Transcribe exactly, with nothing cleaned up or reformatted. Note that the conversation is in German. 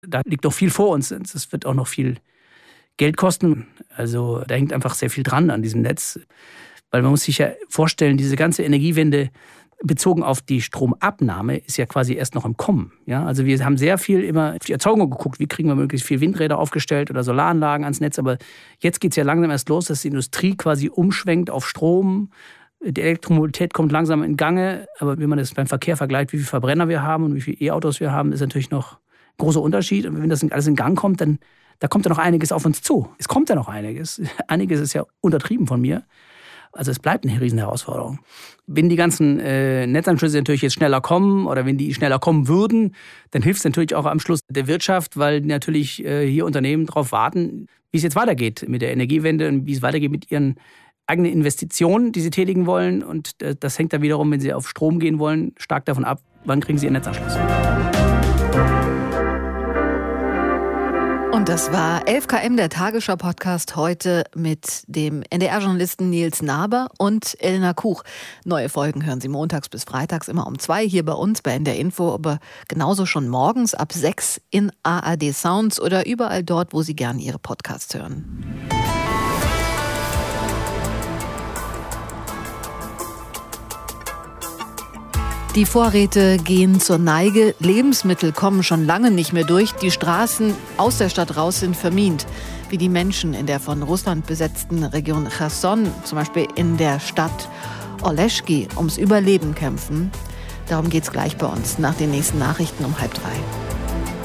Da liegt noch viel vor uns. Es wird auch noch viel Geld kosten. Also da hängt einfach sehr viel dran an diesem Netz. Weil man muss sich ja vorstellen, diese ganze Energiewende bezogen auf die Stromabnahme ist ja quasi erst noch im Kommen. Ja, also wir haben sehr viel immer auf die Erzeugung geguckt, wie kriegen wir möglichst viel Windräder aufgestellt oder Solaranlagen ans Netz. Aber jetzt geht es ja langsam erst los, dass die Industrie quasi umschwenkt auf Strom. Die Elektromobilität kommt langsam in Gange. Aber wenn man das beim Verkehr vergleicht, wie viele Verbrenner wir haben und wie viele E-Autos wir haben, ist natürlich noch ein großer Unterschied. Und wenn das alles in Gang kommt, dann da kommt ja noch einiges auf uns zu. Es kommt ja noch einiges. Einiges ist ja untertrieben von mir. Also es bleibt eine riesen Herausforderung. Wenn die ganzen äh, Netzanschlüsse natürlich jetzt schneller kommen oder wenn die schneller kommen würden, dann hilft es natürlich auch am Schluss der Wirtschaft, weil natürlich äh, hier Unternehmen darauf warten, wie es jetzt weitergeht mit der Energiewende und wie es weitergeht mit ihren eigenen Investitionen, die sie tätigen wollen. Und äh, das hängt dann wiederum, wenn sie auf Strom gehen wollen, stark davon ab, wann kriegen sie ihren Netzanschluss. Und das war elf Kilometer, der Tagesschau-Podcast heute mit dem N D R-Journalisten Nils Naber und Elena Kuch. Neue Folgen hören Sie montags bis freitags immer um zwei hier bei uns bei N D R Info, aber genauso schon morgens ab sechs in A R D Sounds oder überall dort, wo Sie gerne Ihre Podcasts hören. Die Vorräte gehen zur Neige, Lebensmittel kommen schon lange nicht mehr durch, die Straßen aus der Stadt raus sind vermint. Wie die Menschen in der von Russland besetzten Region Cherson, zum Beispiel in der Stadt Oleschki, ums Überleben kämpfen. Darum geht's gleich bei uns nach den nächsten Nachrichten um halb drei.